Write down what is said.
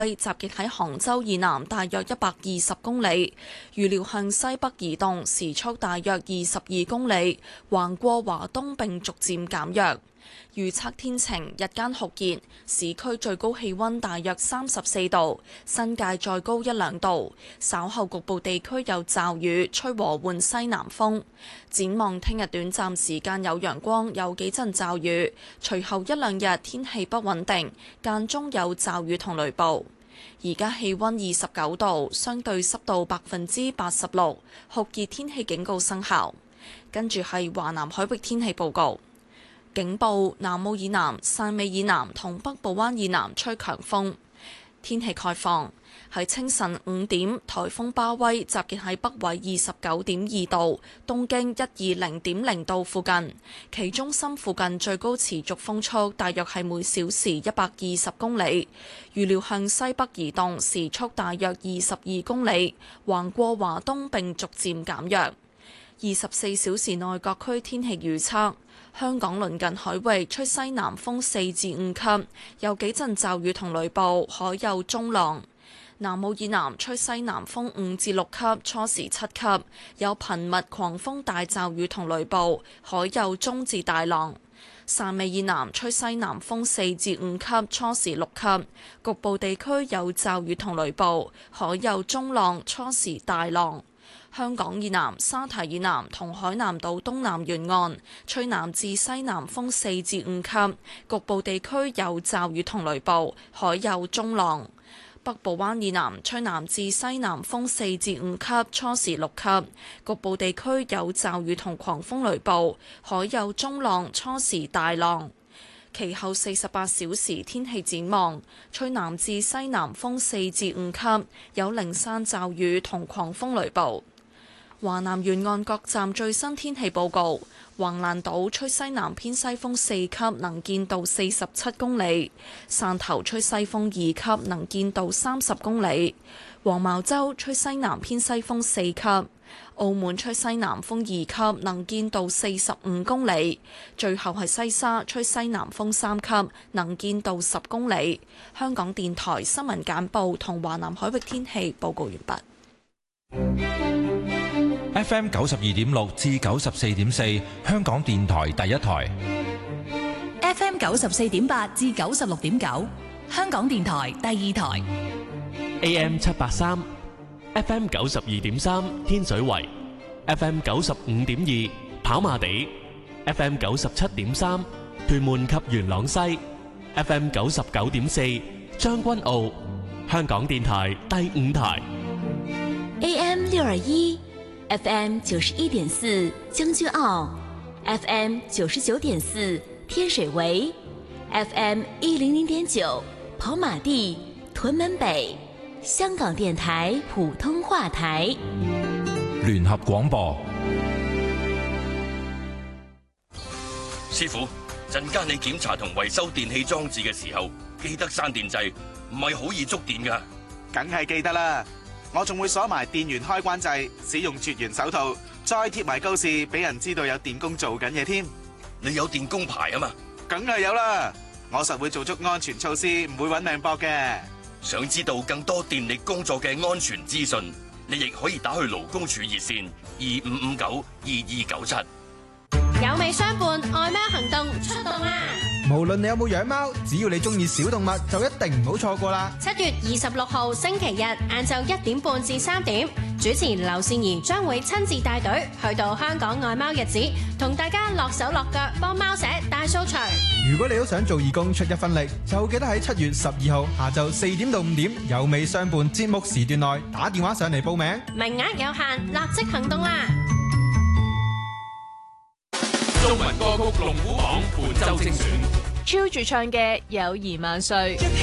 集結喺杭州以南大約120公里，預料向西北移動，時速大約22公里，橫過華東並逐漸減弱。預測天晴，日間酷熱，市區最高氣溫大約34度，新界再高1-2度。稍後局部地區有驟雨，吹和緩西南風。展望聽日短暫時間有陽光，有幾陣驟雨，隨後1-2日天氣不穩定，間中有驟雨同雷暴。而家氣溫29度，相對濕度86%，酷熱天氣警告生效。跟住係華南海域天氣報告。警報：南澳以南、汕尾以南同北部灣以南吹強風。天氣概況：喺清晨5點，颱風巴威集結喺北緯29.2度、東經120.0度附近，其中心附近最高持續風速大約係每小時120公里，預料向西北移動，時速大約22公里，橫過華東並逐漸減弱。24小時內各區天氣預測：香港鄰近海域吹西南風4至5級，有幾陣驟雨同雷暴，海有中浪。南澳以南吹西南風5至6級，初時7級，有頻密狂風大驟雨同雷暴，海有中至大浪。汕尾以南吹西南風4至5級，初時6級，局部地區有驟雨同雷暴，海有中浪，初時大浪。香港以南、沙堤以南同海南島東南沿岸吹南至西南風4至5級，局部地區有驟雨同雷暴，海有中浪。北部灣以南吹南至西南風4至5級，初時6級，局部地區有驟雨同狂風雷暴，海有中浪，初時大浪。其後48小時天氣展望：吹南至西南風4至5級，有零散驟雨同狂風雷暴。華南沿岸各站最新天氣報告：橫瀾島吹西南偏西風4級，能見度47公里；汕頭吹西風2級，能見度30公里；黃茅洲吹西南偏西風4級；澳門吹西南風2級，能見度45公里；最後係西沙吹西南風3級，能見度10公里。香港電台新聞簡報同華南海域天氣報告完畢。 FM 92.6至94.4，香港電台第一台。 FM 94.8至96.9，香港電台第二台。 AM 783 FM 92.3，天水圍 FM 95.2，跑馬地 FM 97.3，屯門及元朗西 FM 99.4，將軍澳，香港電台第五台。 AM 621，FM 91.4，將軍澳 FM 99.4，天水圍 FM 100.9，跑馬地，屯門北，香港電台普通話台。 聯合廣播。 師傅，陣間你檢查同維修電器裝置嘅時候，記得閂電掣，唔係好易觸電㗎。 梗係記得啦，我仲會鎖埋電源開關掣，使用絕緣手套，再貼埋告示俾人知道有電工做緊嘢添。 你有電工牌啊嘛？ 梗係有啦，我實會做足安全措施，唔會搵命搏嘅。 想知道更多電力工作嘅安全資訊，你亦可以打去勞工處熱線25592297。 有味相伴，愛貓行動出動啦！ 無論你有冇養貓，只要你中意小動物，就一定唔好錯過啦 ！7月26號星期日晏晝1點半至3點，主持劉善儀將會親自帶隊去到香港愛貓日子，同大家落手落腳幫貓寫大掃除。 如果你都想做義工出一分力，就記得喺7月12號下晝4點到5點，有味相伴節目時段內打電話上嚟報名， 名額有限，立即行動啦！ 中文歌曲龍虎榜本周精選， 超住唱嘅友誼萬歲。